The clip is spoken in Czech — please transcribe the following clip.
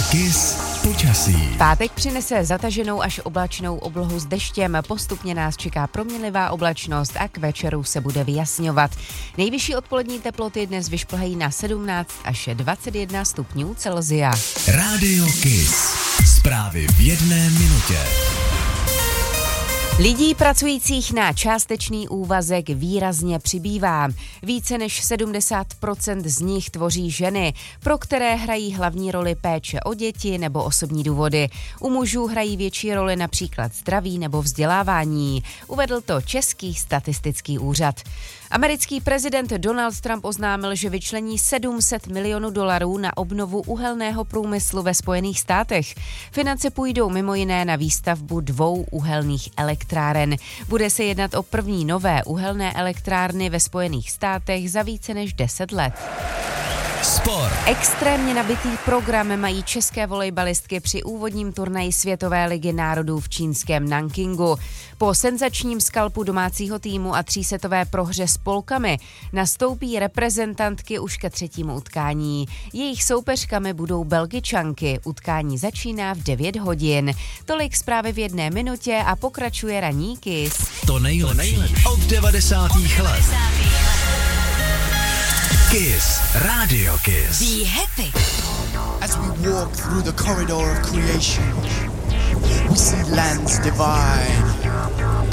Kiss počasí. Pátek přinese zataženou až oblačnou oblohu s deštěm, postupně nás čeká proměnlivá oblačnost a k večeru se bude vyjasňovat. Nejvyšší odpolední teploty dnes vyšplhají na 17 až 21 stupňů Celsia. Rádio Kiss. Zprávy v jedné minutě. Lidí pracujících na částečný úvazek výrazně přibývá. Více než 70% z nich tvoří ženy, pro které hrají hlavní roli péče o děti nebo osobní důvody. U mužů hrají větší roli například zdraví nebo vzdělávání, uvedl to Český statistický úřad. Americký prezident Donald Trump oznámil, že vyčlení $700 milionů na obnovu uhelného průmyslu ve Spojených státech. Finance půjdou mimo jiné na výstavbu 2 uhelných elektráren. Bude se jednat o první nové uhelné elektrárny ve Spojených státech za více než 10 let. Sport. Extrémně nabitý program mají české volejbalistky při úvodním turnaji Světové ligy národů v čínském Nankingu. Po senzačním skalpu domácího týmu a 3setové prohře s Polkami nastoupí reprezentantky už ke 3. utkání. Jejich soupeřkami budou Belgičanky. Utkání začíná v 9 hodin. Tolik zprávy v jedné minutě a pokračuje ranní Kiss. To nejlepší od 90. let. Kiss, Radio Kiss. Be happy. As we walk through the corridor of creation, we see lands divide,